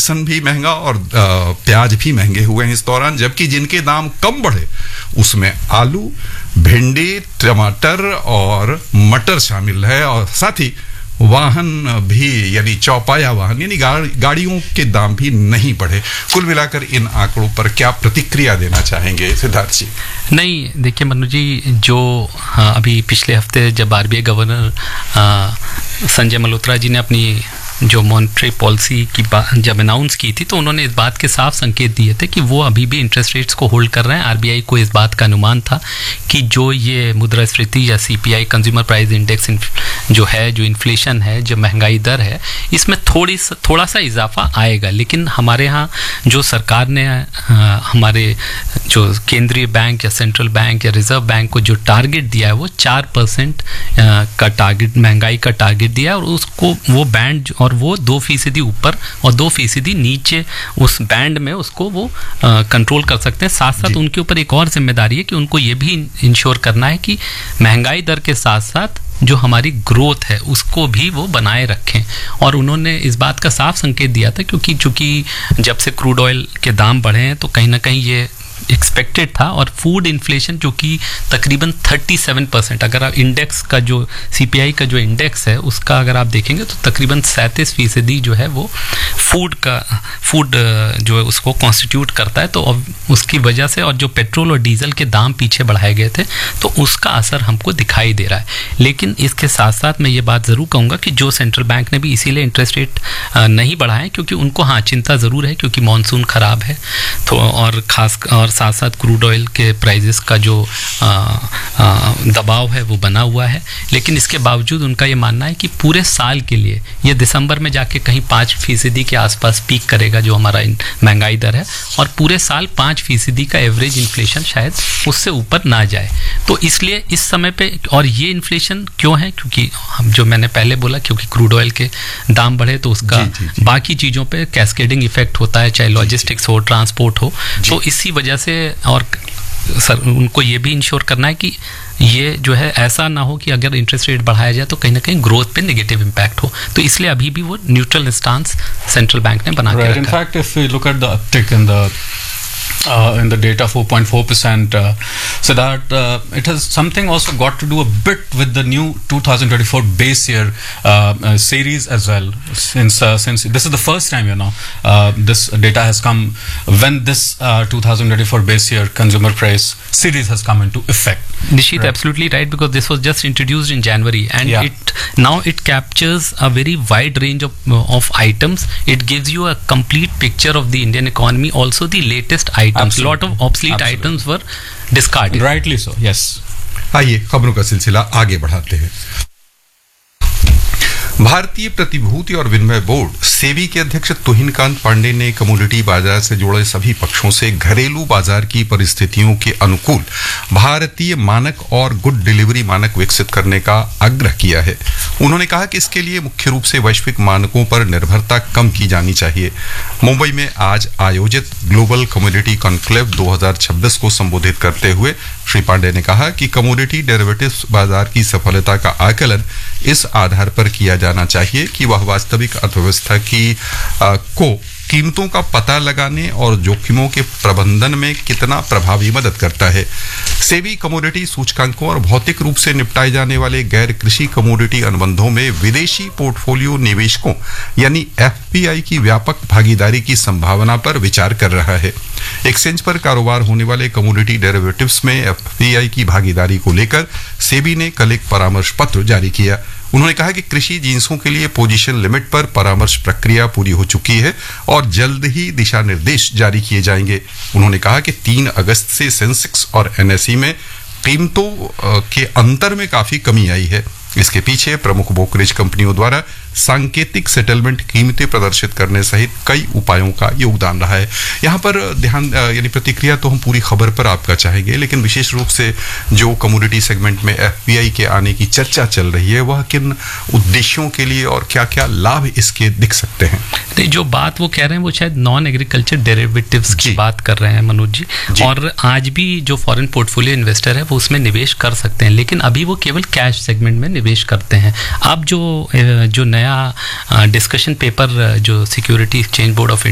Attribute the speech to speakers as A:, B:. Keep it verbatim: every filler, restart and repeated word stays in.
A: लहसुन भी महंगा और प्याज भी महंगे हुए हैं इस दौरान, जबकि जिनके दाम कम बढ़े उसमें आलू, भिंडी, टमाटर और मटर शामिल है, और साथ ही वाहन भी यानी चौपाया वाहन यानी गाड़, गाड़ियों के दाम भी नहीं बढ़े। कुल मिलाकर इन आंकड़ों पर क्या प्रतिक्रिया देना चाहेंगे सिद्धार्थ जी?
B: नहीं, देखिए मनु जी, जो हाँ, अभी पिछले हफ्ते जब आरबीआई गवर्नर संजय मल्होत्रा जी ने अपनी जो मॉनेटरी पॉलिसी की जब अनाउंस की थी, तो उन्होंने इस बात के साफ संकेत दिए थे कि वो अभी भी इंटरेस्ट रेट्स को होल्ड कर रहे हैं। आरबीआई को इस बात का अनुमान था कि जो ये मुद्रास्फीति या सीपीआई कंज्यूमर प्राइस इंडेक्स जो है, जो इन्फ्लेशन है, जो महंगाई दर है, इसमें थोड़ी थोड़ा सा इजाफा आएगा। लेकिन हमारे यहाँ जो सरकार ने हमारे जो केंद्रीय बैंक या सेंट्रल बैंक या रिजर्व बैंक को जो टारगेट दिया है वो चार परसेंट का टारगेट, महंगाई का टारगेट दिया है, और उसको वो बैंड और वो दो फीसदी ऊपर और दो फीसदी नीचे उस बैंड में उसको वो कंट्रोल कर सकते हैं। साथ साथ उनके ऊपर एक और जिम्मेदारी है कि उनको ये भी इंश्योर करना है कि महंगाई दर के साथ साथ जो हमारी ग्रोथ है उसको भी वो बनाए रखें। और उन्होंने इस बात का साफ संकेत दिया था, क्योंकि चूंकि जब से क्रूड ऑयल के दाम बढ़े हैं तो कहीं ना कहीं ये एक्सपेक्टेड था, और फूड इन्फ्लेशन जो कि तकरीबन सैंतीस परसेंट, अगर आप इंडेक्स का जो सीपीआई का जो इंडेक्स है उसका अगर आप देखेंगे तो तकरीबन सैंतीस फीसदी जो है वो फूड का फूड जो है उसको कॉन्स्टिट्यूट करता है। तो उसकी वजह से, और जो पेट्रोल और डीजल के दाम पीछे बढ़ाए गए थे, तो उसका असर हमको दिखाई दे रहा है। लेकिन इसके साथ साथ मैं ये बात ज़रूर कहूँगा कि जो सेंट्रल बैंक ने भी इसीलिए इंटरेस्ट रेट नहीं बढ़ाए, क्योंकि उनको हाँ चिंता ज़रूर है, क्योंकि मानसून ख़राब है, तो और ख़ास और साथ साथ क्रूड ऑयल के प्राइसेस का जो आ, आ, दबाव है वो बना हुआ है। लेकिन इसके बावजूद उनका ये मानना है कि पूरे साल के लिए ये दिसंबर में जाके कहीं पाँच फीसदी के आसपास पीक करेगा जो हमारा महंगाई दर है, और पूरे साल पाँच फीसदी का एवरेज इन्फ्लेशन शायद उससे ऊपर ना जाए। तो इसलिए इस समय पे, और ये इन्फ्लेशन क्यों है, क्योंकि हम जो मैंने पहले बोला, क्योंकि क्रूड ऑयल के दाम बढ़े तो उसका जी, जी, जी. बाकी चीज़ों पे कैस्केडिंग इफेक्ट होता है, चाहे लॉजिस्टिक्स हो, ट्रांसपोर्ट हो। तो इसी वजह से, और सर उनको ये भी इंश्योर करना है कि ये जो है ऐसा ना हो कि अगर इंटरेस्ट रेट बढ़ाया जाए तो कहीं ना कहीं ग्रोथ पे नेगेटिव इम्पैक्ट हो। तो इसलिए अभी भी वो न्यूट्रल स्टांस सेंट्रल बैंक ने बना के रखा है।
C: In fact, if we look at the uptick in the Uh, in the data four point four percent, uh, so that uh, it has something also got to do a bit with the new twenty twenty-four base year uh, uh, series as well, since uh, since this is the first time, you know, uh, this data has come when this uh, twenty twenty-four base year consumer price series has come into effect.
B: Nishit, right. Absolutely right, because this was just introduced in January, and yeah. it now it captures a very wide range of of items. It gives you a complete picture of the Indian economy, also the latest items. Absolutely. Lot of obsolete Absolutely. items were discarded.
C: Rightly so. Yes.
A: आइए खबरों का सिलसिला आगे बढ़ाते हैं। भारतीय प्रतिभूति और विनिमय बोर्ड सेबी के अध्यक्ष तुहिनकांत पांडे ने कमोडिटी बाजार से जुड़े सभी पक्षों से घरेलू बाजार की परिस्थितियों के अनुकूल भारतीय मानक और गुड डिलीवरी मानक विकसित करने का आग्रह किया है। उन्होंने कहा कि इसके लिए मुख्य रूप से वैश्विक मानकों पर निर्भरता कम की जानी चाहिए। मुंबई में आज आयोजित ग्लोबल कमोडिटी कॉन्क्लेव दो हज़ार छब्बीस को संबोधित करते हुए श्री पांडे ने कहा कि कमोडिटी डेरिवेटिव्स बाजार की सफलता का आकलन इस आधार पर किया जाना चाहिए कि वह वास्तविक अर्थव्यवस्था की आ, को कीमतों का पता लगाने और जोखिमों के प्रबंधन में कितना प्रभावी मदद करता है। सेबी कमोडिटी सूचकांकों और भौतिक रूप से निपटाए जाने वाले गैर कृषि कमोडिटी अनुबंधों में विदेशी पोर्टफोलियो निवेशकों यानी एफपीआई की व्यापक भागीदारी की संभावना पर विचार कर रहा है। एक्सचेंज पर कारोबार होने वाले कमोडिटी डेरिवेटिव्स में एफपीआई की भागीदारी को लेकर सेबी ने कल एक परामर्श पत्र जारी किया। उन्होंने कहा कि कृषि जिंसों के लिए पोजीशन लिमिट पर परामर्श प्रक्रिया पूरी हो चुकी है और जल्द ही दिशा निर्देश जारी किए जाएंगे। उन्होंने कहा कि तीन अगस्त से सेंसेक्स और एनएसई में कीमतों के अंतर में काफी कमी आई है। इसके पीछे प्रमुख ब्रोकरेज कंपनियों द्वारा सांकेतिक सेटलमेंट कीमतें प्रदर्शित करने सहित कई उपायों का योगदान रहा है। यहाँ पर ध्यान यानी प्रतिक्रिया तो हम पूरी खबर पर आपका चाहेंगे, लेकिन विशेष रूप से जो कमोडिटी सेगमेंट में एफपीआई के आने की चर्चा चल रही है वह किन उद्देश्यों के लिए और क्या क्या लाभ इसके दिख सकते हैं?
B: नहीं, जो बात वो कह रहे हैं वो शायद नॉन एग्रीकल्चर डेरिवेटिव्स की बात कर रहे हैं मनोज जी, जी। और आज भी जो फॉरेन पोर्टफोलियो इन्वेस्टर है वो उसमें निवेश कर सकते हैं, लेकिन अभी वो केवल कैश सेगमेंट में निवेश करते हैं। अब जो जो नया डिस्कशन पेपर जो सिक्योरिटी एक्सचेंज बोर्ड ऑफ